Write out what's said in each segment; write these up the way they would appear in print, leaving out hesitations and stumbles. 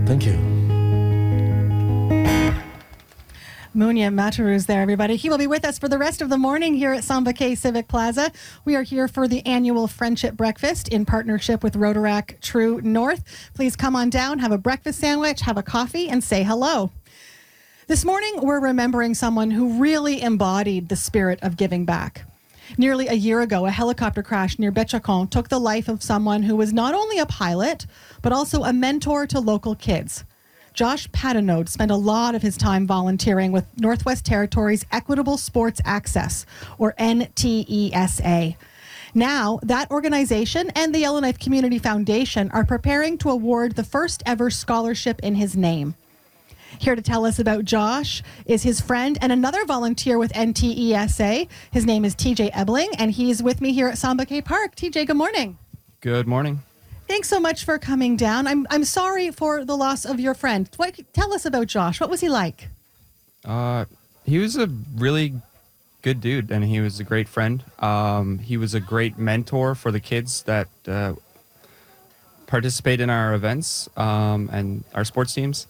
Thank you. Munya Mataruz there, everybody. He will be with us for the rest of the morning here at Samba K Civic Plaza. We are here for the annual Friendship Breakfast in partnership with Rotaract True North. Please come on down, have a breakfast sandwich, have a coffee, and say hello. This morning, we're remembering someone who really embodied the spirit of giving back. Nearly a year ago, a helicopter crash near Betchacon took the life of someone who was not only a pilot, but also a mentor to local kids. Josh Patenaude spent a lot of his time volunteering with Northwest Territories Equitable Sports Access, or NTESA. Now, that organization and the Yellowknife Community Foundation are preparing to award the first ever scholarship in his name. Here to tell us about Josh is his friend and another volunteer with NTESA. His name is TJ Ebling, and he's with me here at Samba K Park. TJ, good morning. Good morning. Thanks so much for coming down. I'm sorry for the loss of your friend. Tell us about Josh. What was he like? He was a really good dude, and he was a great friend. He was a great mentor for the kids that participate in our events and our sports teams.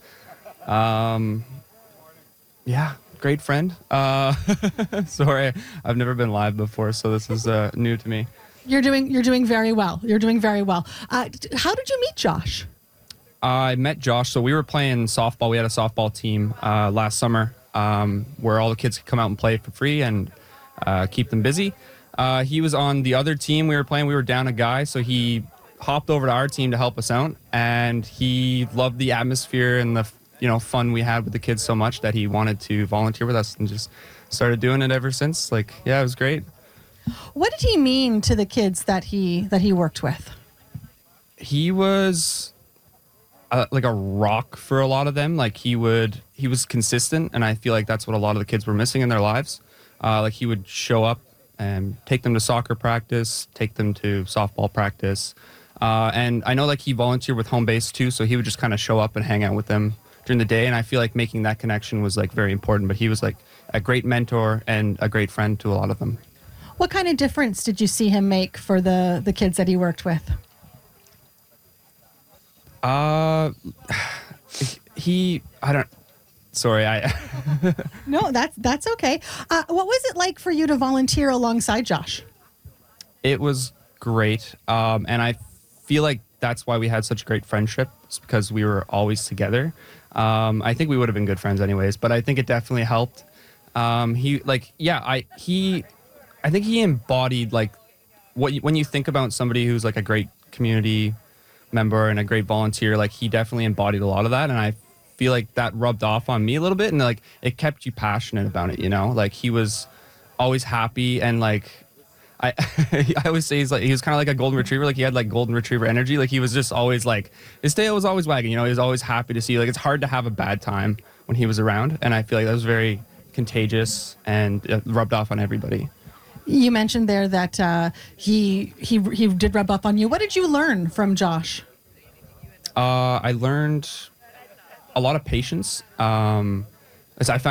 Yeah, great friend. Sorry, I've never been live before, so this is new to me. You're doing very well. You're doing very well. How did you meet Josh? I met Josh. So we were playing softball. We had a softball team last summer where all the kids could come out and play for free and keep them busy. He was on the other team we were playing. We were down a guy, so he hopped over to our team to help us out, and he loved the atmosphere and the fun we had with the kids so much that he wanted to volunteer with us and just started doing it ever since. It was great. What did he mean to the kids that he worked with? He was like a rock for a lot of them. He was consistent, and I feel like that's what a lot of the kids were missing in their lives. He would show up and take them to soccer practice, take them to softball practice. And I know he volunteered with home base too, so he would just kind of show up and hang out with them during the day. And I feel like making that connection was very important, but he was a great mentor and a great friend to a lot of them. What kind of difference did you see him make for the kids that he worked with? No, that's okay. What was it like for you to volunteer alongside Josh? It was great. And I feel like that's why we had such a great friendship. It's because we were always together. I think we would have been good friends anyways, but I think it definitely helped. I think he embodied when you think about somebody who's a great community member and a great volunteer, he definitely embodied a lot of that. And I feel like that rubbed off on me a little bit, and it kept you passionate about it, he was always happy, and I always say he was kind of like a golden retriever. He had golden retriever energy. He was just always his tail was always wagging, he was always happy to see you. It's hard to have a bad time when he was around, and I feel like that was very contagious and it rubbed off on everybody. You mentioned there that he did rub up on you. What did you learn from Josh? I learned a lot of patience. As I found